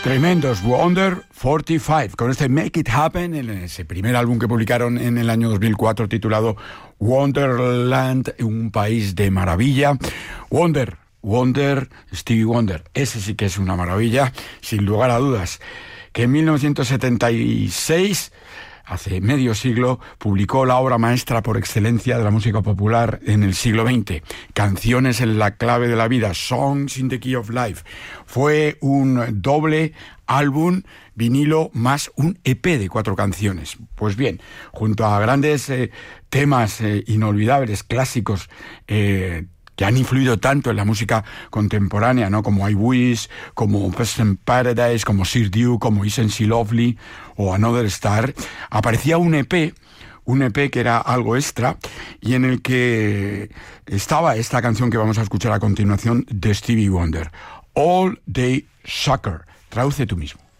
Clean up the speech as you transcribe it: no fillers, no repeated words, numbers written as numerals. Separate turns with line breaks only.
Tremendos, Wonder 45, con este Make It Happen, en ese primer álbum que publicaron en el año 2004 titulado Wonderland, un país de maravilla. Wonder, Stevie Wonder, ese sí que es una maravilla, sin lugar a dudas, que en 1976... hace medio siglo, publicó la obra maestra por excelencia de la música popular en el siglo XX, Canciones en la clave de la vida, Songs in the Key of Life. Fue un doble álbum vinilo más un EP de 4 canciones. Pues bien, junto a grandes temas inolvidables, clásicos, que han influido tanto en la música contemporánea, ¿no? Como I Wish, como Best in Paradise, como Sir Duke, como Isn't She Lovely o Another Star, aparecía un EP que era algo extra y en el que estaba esta canción que vamos a escuchar a continuación de Stevie Wonder, All Day Sucker. Traduce tú mismo.